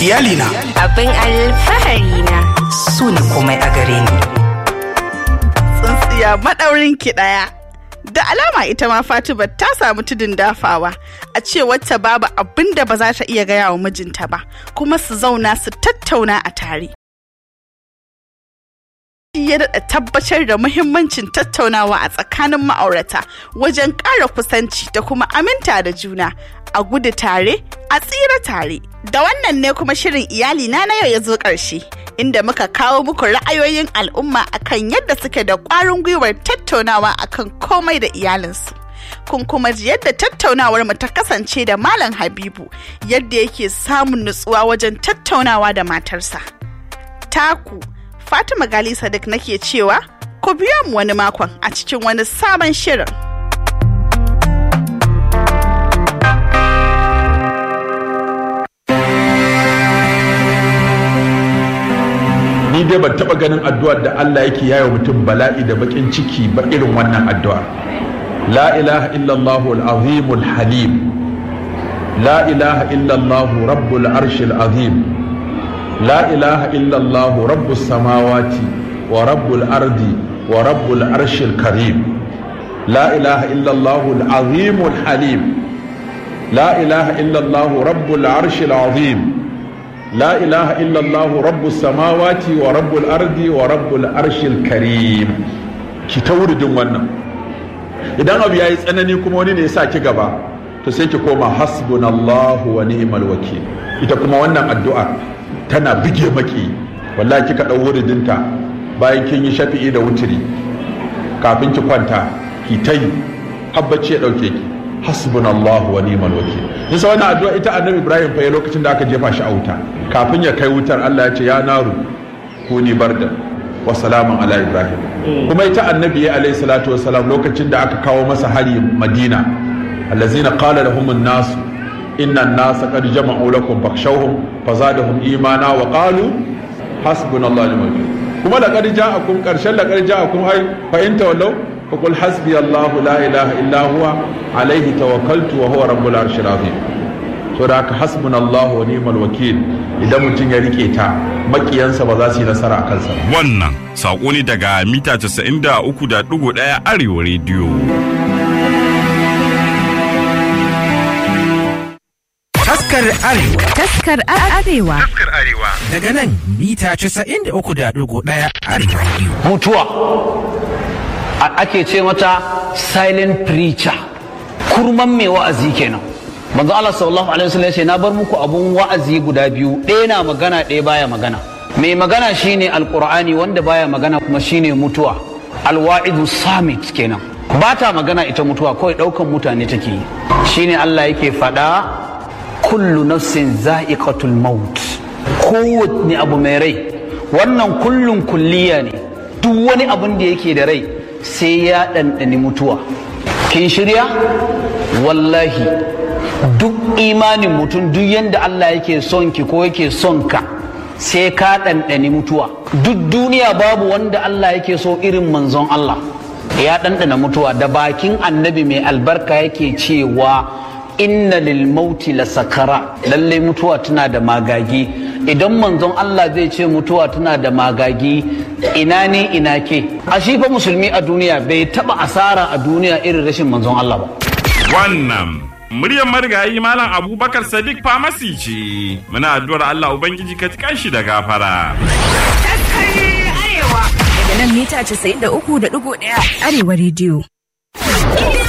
iyalina abin alfahari na, su ne komai a gare ni. Tsintsiya madaurin ki daya. Da alama ita ma Fatima ta samu tudun dafawa, a cewar ta babu abin da ba za ta iya gaya wa mijinta ba, kuma su zauna su tattauna a tare. Ya daɗa tabbatar da muhimmancin tattaunawa a tsakanin ma'aurata wajen ƙara kusanci da kuma aminta da juna, a gudu tare a tsira tare. Da wannan ne kuma shirin iyalina na yau ya zo ƙarshe, inda muka kawo muku ra'ayoyin al'umma akan yadda suke da ƙwarin gwiwar tattaunawa akan komai da iyalinsu. Kun kuma ji yadda tattaunawar mu ta kasance da Malam Habibu, yadda yake samun nutsuwa wajen tattaunawa da matarsa. Taku Fatima Gali Sadiq nake cewa ku biyo mu wani makon a cikin wani sabon shirin. Ni dai ban taba ganin addu'ar da Allah yake yayo mutum bala'i da bakin ciki ba irin wannan addu'a. La ilaha illallah al-azim al-halim. La ilaha illallah rabbul arshil azim. لا إله إلا الله رب السماوات ورب الأرض ورب العرش الكريم لا إله إلا الله العظيم الحليم لا إله إلا الله رب العرش العظيم لا إله إلا الله رب السماوات ورب الأرض ورب العرش الكريم ki ta wuridin wannan idan abu yayi tsanani kuma wani ne ya sa ki gaba to sai ki koma hasbunallahu wa ni'mal wakil ita kuma wannan addu'a tana bige maki wallahi kika dau wuridinta bayan kin yi shafi'i da wutiri kafin ki kwanta ki tayi habbaci ya dauke ki hasbunallahu wa ni'mal wakil yasa wannan addu'a ita annabi Ibrahim fa lokacin da aka jefa shi a wuta kafin ya kai wutar Allah ya ce ya naru kuni barda wa salamun ala Ibrahim kuma ita annabi alayhi salatu wa salam lokacin da aka kawo masa hari Madina allazina qala lahum an-nas inna an-nasa qad jama'u lakum fakhshawhum fazadahum imana wa qalu hasbunallahu wa ni'mal wakeel kuma laqad ja'akum qarshan laqad ja'akum ay fa in tawallaw faqul hasbiyallahu la ilaha illa huwa alayhi tawakkaltu wa huwa rabbul arshil azim so da haka hasbunallahu wa ni'mal wakeel idan mutum ya rike ta makiyansa ba za su yi nasara a kansa. Wannan sako ne daga mita 93.1 Arewa Radio. Taskar Arewa. taskar Arewa. Taskar Arewa. Daga nan mita 93.1 Arewa Radio. Mutuwa ake ce mata silent preacher, kurman mai wa'azi kenan. Manzo Allah sallallahu alaihi wasallam ya ce na bar muku abun wa'azi guda biyu, ɗaya na magana ɗaya baya magana. Mai magana shine alqur'ani, wanda baya magana kuma shine mutuwa. Alwa'idu samit kenan. Ba ta magana ita mutuwa, kawai ɗaukan mutane take yi. Shine Allah yake faɗa kullu nafsin za'iqatul maut, kowanne abu mai rai. Wannan kullun kulliya ne, duk wani abun da yake da rai sai ya ɗanɗani mutuwa. Kin shirya? Wallahi duk imanin mutum, duk yanda Allah yake son ki ko yake son ka, sai ka ɗanɗani mutuwa. Duk duniya babu wanda Allah yake so irin manzon Allah, ya ɗanɗana mutuwa. Da bakin annabi mai albarka yake cewa inna lil mauti la sakara, lallai mutuwa tana da magagi. Idan manzon Allah zai ce mutuwa tana da magagi, ina ne ina ke? A shi fa musulmi a duniya bai taba asara a duniya irin rashin manzon Allah ba. Wannan muryar marigayi Malam Abubakar Sadiq Famasi ce. Muna addu'ar Allah Ubangiji ka tukan shi da gafara. Taskar Arewa. Daga nan mita 93.1 Arewa Radio.